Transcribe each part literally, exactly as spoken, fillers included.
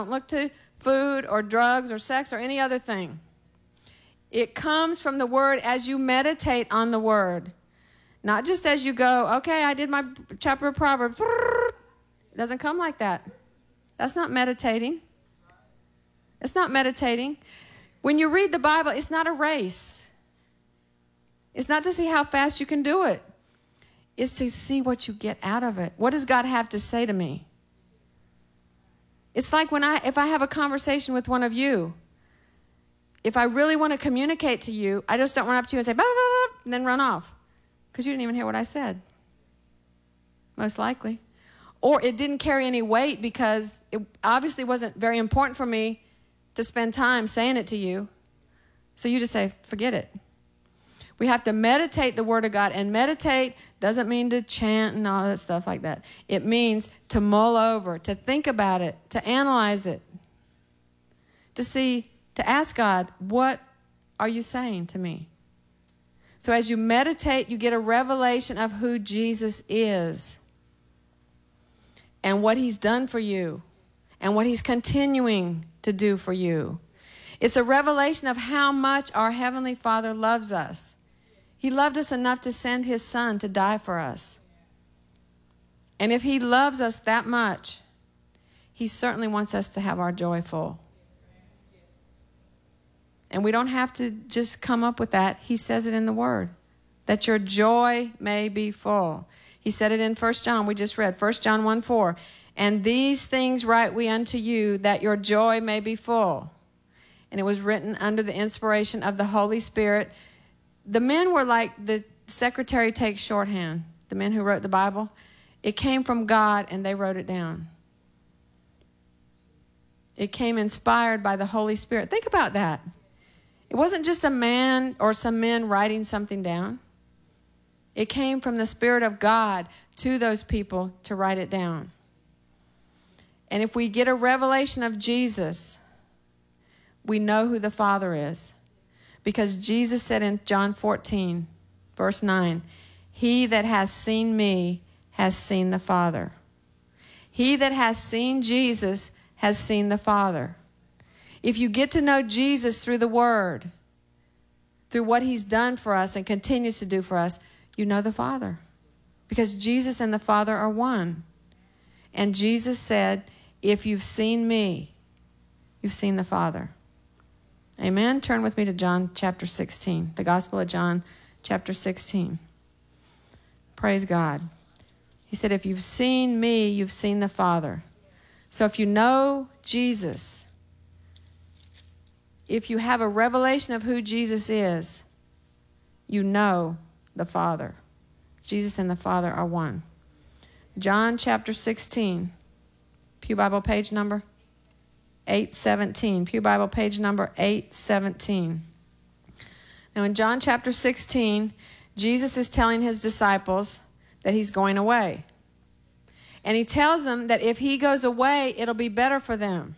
Don't look to food or drugs or sex or any other thing. It comes from the Word as you meditate on the Word. Not just as you go, okay, I did my chapter of Proverbs. It doesn't come like that. That's not meditating. It's not meditating. When you read the Bible, it's not a race. It's not to see how fast you can do it. It's to see what you get out of it. What does God have to say to me? It's like when I, if I have a conversation with one of you, if I really want to communicate to you, I just don't run up to you and say, blah, blah, blah, and then run off. Because you didn't even hear what I said. Most likely. Or it didn't carry any weight because it obviously wasn't very important for me to spend time saying it to you. So you just say, forget it. We have to meditate the Word of God. And meditate doesn't mean to chant and all that stuff like that. It means to mull over, to think about it, to analyze it, to see, to ask God, what are you saying to me? So as you meditate, you get a revelation of who Jesus is and what He's done for you and what He's continuing to do for you. It's a revelation of how much our Heavenly Father loves us. He loved us enough to send His Son to die for us. And if He loves us that much, He certainly wants us to have our joy full. And we don't have to just come up with that. He says it in the Word, that your joy may be full. He said it in First John. We just read First John one four. And these things write we unto you, that your joy may be full. And it was written under the inspiration of the Holy Spirit. The men were like the secretary takes shorthand, the men who wrote the Bible. It came from God, and they wrote it down. It came inspired by the Holy Spirit. Think about that. It wasn't just a man or some men writing something down. It came from the Spirit of God to those people to write it down. And if we get a revelation of Jesus, we know who the Father is. Because Jesus said in John fourteen, verse nine, he that has seen me has seen the Father. He that has seen Jesus has seen the Father. If you get to know Jesus through the Word, through what He's done for us and continues to do for us, you know the Father. Because Jesus and the Father are one. And Jesus said, if you've seen me, you've seen the Father. Amen? Turn with me to John chapter sixteen, the Gospel of John chapter sixteen. Praise God. He said, if you've seen me, you've seen the Father. So if you know Jesus, if you have a revelation of who Jesus is, you know the Father. Jesus and the Father are one. John chapter sixteen, Pew Bible page number eight seventeen. Pew Bible page number eight seventeen. Now in John chapter sixteen, Jesus is telling His disciples that He's going away. And He tells them that if He goes away, it'll be better for them.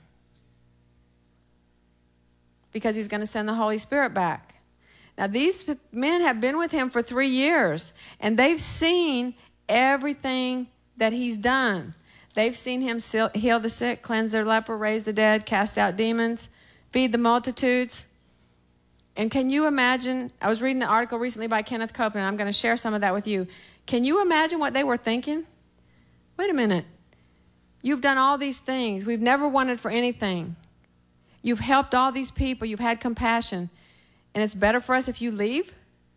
Because He's going to send the Holy Spirit back. Now these men have been with Him for three years. And they've seen everything that He's done. They've seen Him heal the sick, cleanse their leper, raise the dead, cast out demons, feed the multitudes. And can you imagine, I was reading an article recently by Kenneth Copeland, and I'm going to share some of that with you. Can you imagine what they were thinking? Wait a minute. You've done all these things. We've never wanted for anything. You've helped all these people. You've had compassion. And it's better for us if you leave?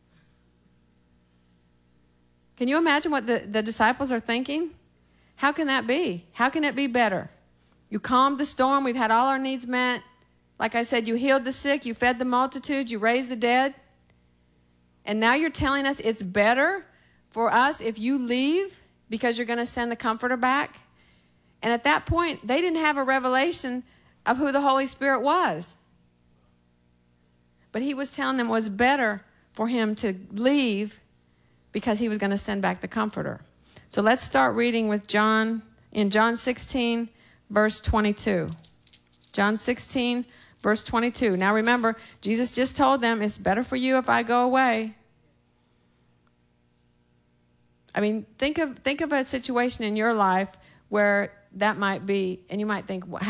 Can you imagine what the, the disciples are thinking? How can that be? How can it be better? You calmed the storm. We've had all our needs met. Like I said, you healed the sick. You fed the multitude. You raised the dead. And now you're telling us it's better for us if you leave because you're going to send the Comforter back? And at that point, they didn't have a revelation of who the Holy Spirit was. But He was telling them it was better for Him to leave because He was going to send back the Comforter. So let's start reading with John, in John sixteen, verse twenty-two. John sixteen, verse twenty-two. Now remember, Jesus just told them, it's better for you if I go away. I mean, think of, think of a situation in your life where that might be, and you might think,